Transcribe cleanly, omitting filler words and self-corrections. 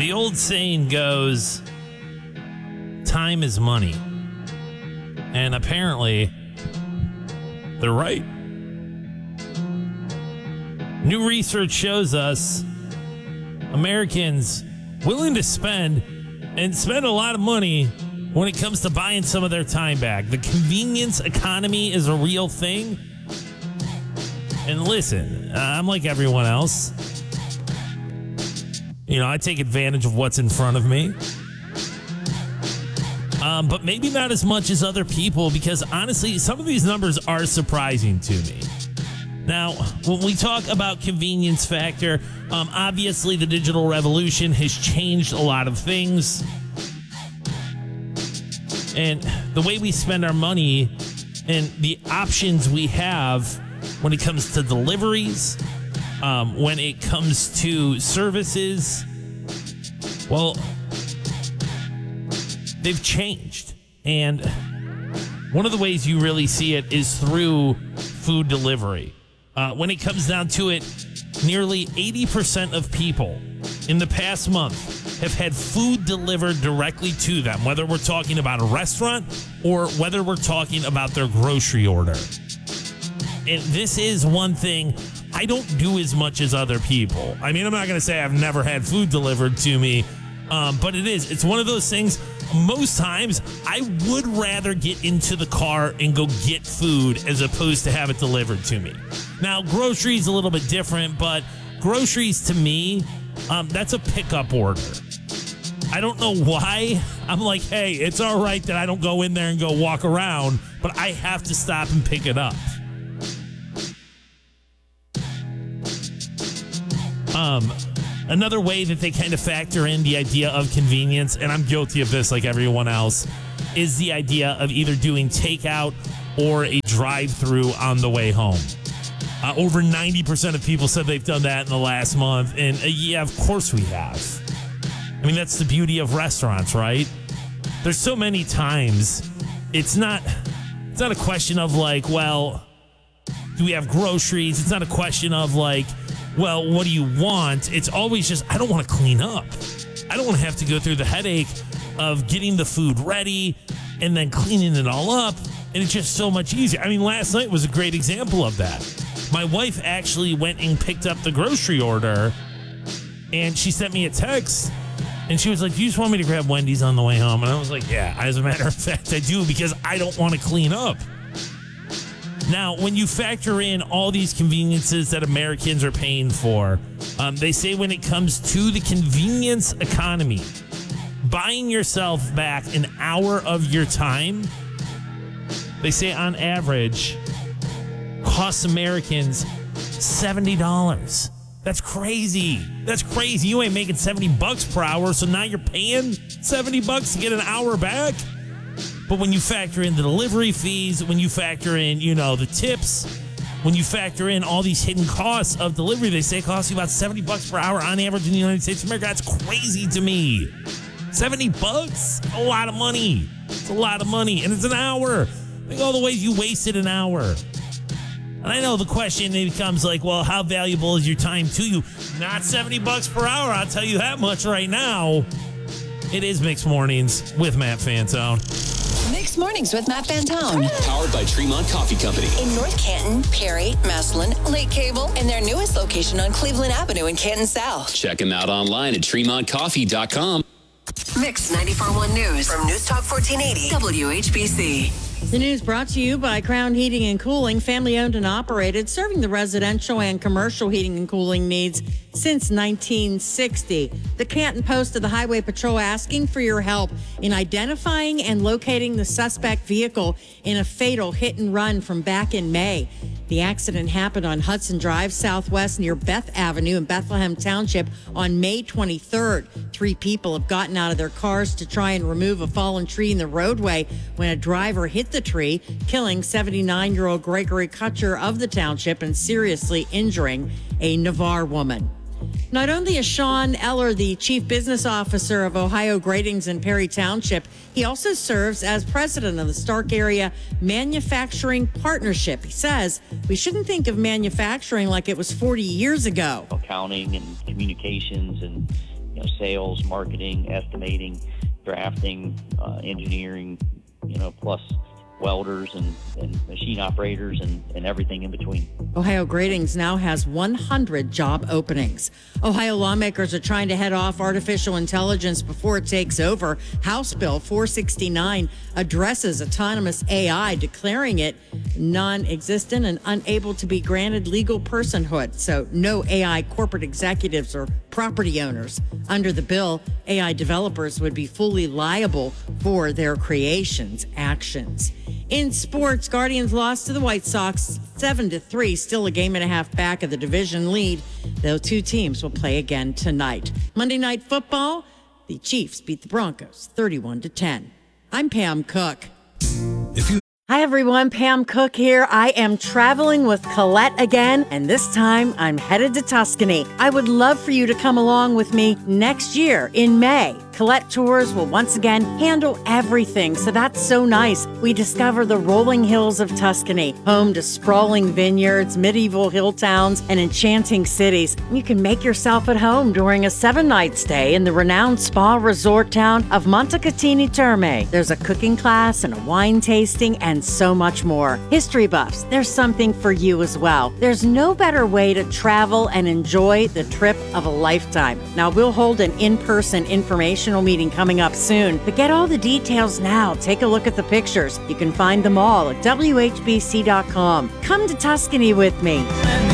The old saying goes, time is money. And apparently, they're right. New research shows us Americans willing to spend a lot of money when it comes to buying some of their time back. The convenience economy is a real thing. And listen, I'm like everyone else. I take advantage of what's in front of me. But maybe not as much as other people, because honestly, some of these numbers are surprising to me. Now, when we talk about convenience factor, obviously the digital revolution has changed a lot of things. And the way we spend our money and the options we have when it comes to deliveries, when it comes to services, well, they've changed. And one of the ways you really see it is through food delivery. When it comes down to it, nearly 80% of people in the past month have had food delivered directly to them, whether we're talking about a restaurant or whether we're talking about their grocery order. And this is one thing I don't do as much as other people. I mean, I'm not going to say I've never had food delivered to me, but it's one of those things. Most times, I would rather get into the car and go get food as opposed to have it delivered to me. Now, groceries a little bit different, but groceries to me, that's a pickup order. I don't know why. I'm like, hey, it's all right that I don't go in there and go walk around, but I have to stop and pick it up. Another way that they kind of factor in the idea of convenience, and I'm guilty of this like everyone else, is the idea of either doing takeout or a drive-through on the way home. Over 90% of people said they've done that in the last month, and yeah, of course we have. I mean, that's the beauty of restaurants, right? There's so many times it's not a question of like, well, do we have groceries? It's not a question of like, well, what do you want? It's always just, I don't want to clean up. I don't want to have to go through the headache of getting the food ready and then cleaning it all up. And it's just so much easier. I mean, last night was a great example of that. My wife actually went and picked up the grocery order, and she sent me a text, and she was like, do you just want me to grab Wendy's on the way home? And I was like, yeah, as a matter of fact, I do, because I don't want to clean up. Now, when you factor in all these conveniences that Americans are paying for, they say when it comes to the convenience economy, buying yourself back an hour of your time, they say on average, costs Americans $70. That's crazy. That's crazy. You ain't making $70 per hour, so now you're paying $70 to get an hour back? But when you factor in the delivery fees, when you factor in, the tips, when you factor in all these hidden costs of delivery, they say it costs you about $70 per hour on average in the United States of America. That's crazy to me. $70? A lot of money. It's a lot of money. And it's an hour. Think all the ways you wasted an hour. And I know the question becomes like, well, how valuable is your time to you? Not $70 per hour, I'll tell you that much right now. It is Mixed Mornings with Matt Fantone. Mixed Mornings with Matt Fantone. Powered by Tremont Coffee Company. In North Canton, Perry, Massillon, Lake Cable, and their newest location on Cleveland Avenue in Canton South. Check them out online at TremontCoffee.com. Mix 94.1 News from News Talk 1480 WHBC. The news brought to you by Crown Heating and Cooling, family owned and operated, serving the residential and commercial heating and cooling needs since 1960. The Canton Post of the Highway Patrol asking for your help in identifying and locating the suspect vehicle in a fatal hit and run from back in May. The accident happened on Hudson Drive, southwest near Beth Avenue in Bethlehem Township on May 23rd. 3 people have gotten out of their cars to try and remove a fallen tree in the roadway when a driver hit the tree, killing 79-year-old Gregory Kutcher of the township and seriously injuring a Navarre woman. Not only is Sean Eller the chief business officer of Ohio Gradings in Perry Township, he also serves as president of the Stark Area Manufacturing Partnership. He says we shouldn't think of manufacturing like it was 40 years ago. Accounting and communications and sales, marketing, estimating, drafting, engineering, plus welders and machine operators and everything in between. Ohio Gradings now has 100 job openings. Ohio lawmakers are trying to head off artificial intelligence before it takes over. House Bill 469 addresses autonomous AI, declaring it non-existent and unable to be granted legal personhood. So no AI corporate executives or property owners. Under the bill, AI developers would be fully liable for their creations' actions. In sports, Guardians lost to the White Sox 7-3, still a game and a half back of the division lead, though two teams will play again tonight. Monday Night Football, the Chiefs beat the Broncos 31-10. I'm Pam Cook. Hi, everyone. Pam Cook here. I am traveling with Colette again, and this time I'm headed to Tuscany. I would love for you to come along with me next year in May. Colette Tours will once again handle everything, so that's so nice. We discover the rolling hills of Tuscany, home to sprawling vineyards, medieval hill towns, and enchanting cities. You can make yourself at home during a 7-night stay in the renowned spa resort town of Montecatini Terme. There's a cooking class and a wine tasting and so much more. History buffs, there's something for you as well. There's no better way to travel and enjoy the trip of a lifetime. Now, we'll hold an in-person informational meeting coming up soon, but get all the details now. Take a look at the pictures. You can find them all at WHBC.com. Come to Tuscany with me.